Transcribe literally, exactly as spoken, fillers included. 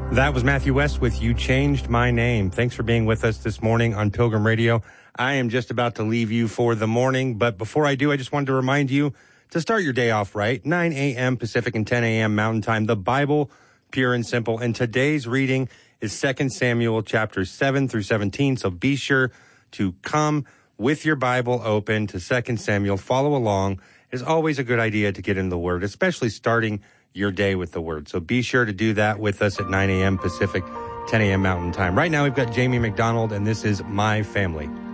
That was Matthew West with You Changed My Name. Thanks for being with us this morning on Pilgrim Radio. I am just about to leave you for the morning, but before I do, I just wanted to remind you to start your day off right. nine a.m. Pacific and ten a.m. Mountain Time. The Bible, pure and simple. And today's reading is Second Samuel chapters seven through seventeen. So be sure to come with your Bible open to Second Samuel. Follow along. It's always a good idea to get in the Word, especially starting your day with the Word. So be sure to do that with us at nine a.m. Pacific, ten a.m. Mountain Time. Right now, we've got Jamie McDonald, and this is My Family.